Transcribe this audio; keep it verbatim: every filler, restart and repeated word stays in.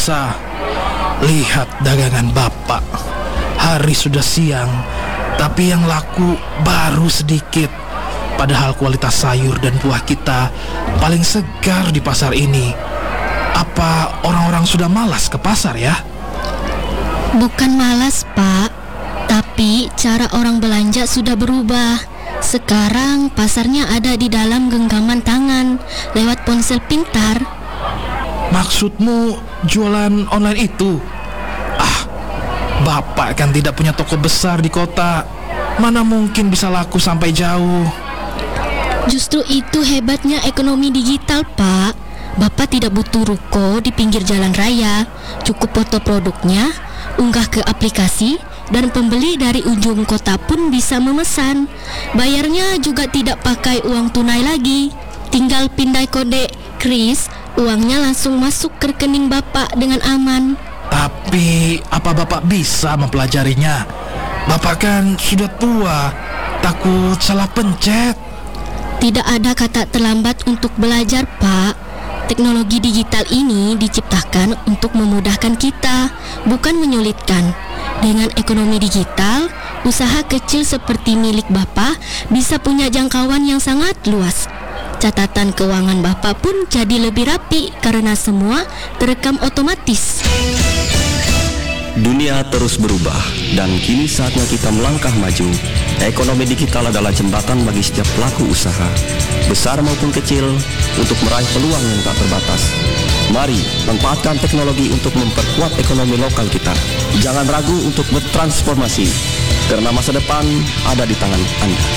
biasa. Lihat dagangan Bapak. Hari sudah siang, tapi yang laku baru sedikit. Padahal kualitas sayur dan buah kita paling segar di pasar ini. Apa orang-orang sudah malas ke pasar ya? Bukan malas, Pak. Tapi cara orang belanja sudah berubah. Sekarang pasarnya ada di dalam genggaman tangan lewat ponsel pintar. Maksudmu jualan online itu? Ah, Bapak kan tidak punya toko besar di kota. Mana mungkin bisa laku sampai jauh. Justru itu hebatnya ekonomi digital, Pak. Bapak tidak butuh ruko di pinggir jalan raya. Cukup foto produknya, unggah ke aplikasi, dan pembeli dari ujung kota pun bisa memesan. Bayarnya juga tidak pakai uang tunai lagi. Tinggal pindai kode kris, uangnya langsung masuk ke rekening Bapak dengan aman. Tapi apa Bapak bisa mempelajarinya? Bapak kan sudah tua, takut salah pencet. Tidak ada kata terlambat untuk belajar, Pak. Teknologi digital ini diciptakan untuk memudahkan kita, bukan menyulitkan. Dengan ekonomi digital, usaha kecil seperti milik Bapak bisa punya jangkauan yang sangat luas. Catatan keuangan Bapak pun jadi lebih rapi karena semua terekam otomatis. Dunia terus berubah dan kini saatnya kita melangkah maju. Ekonomi digital adalah jembatan bagi setiap pelaku usaha, besar maupun kecil, untuk meraih peluang yang tak terbatas. Mari manfaatkan teknologi untuk memperkuat ekonomi lokal kita. Jangan ragu untuk bertransformasi, karena masa depan ada di tangan Anda.